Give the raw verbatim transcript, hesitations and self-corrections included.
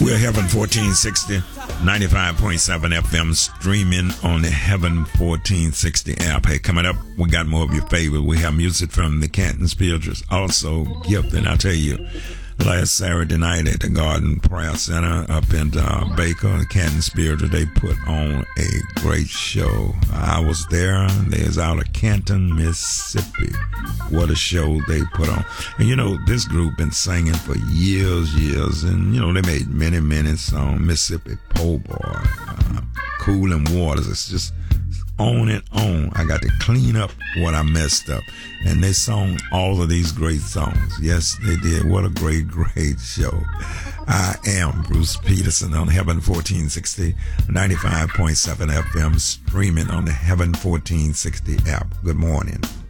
We're Heaven fourteen sixty, ninety-five point seven F M, streaming on the Heaven fourteen sixty app. Hey, coming up, we got more of your favorite. We have music from the Canton Spirituals, also gift. And I'll tell you, last Saturday night at the Garden Prayer Center up in uh, Baker, the Canton Spiritual, they put on a great show. I was there. They was out of Canton, Mississippi. What a show they put on. And you know, this group been singing for years, years. And you know, they made many, many songs. Mississippi Po' Boy, uh, Cooling Waters. It's just on and on. I got to clean up what I messed up. And they sung all of these great songs. Yes, they did. What a great, great show. I am Bruce Peterson on Heaven fourteen sixty, ninety-five point seven F M, streaming on the Heaven fourteen sixty app. Good morning.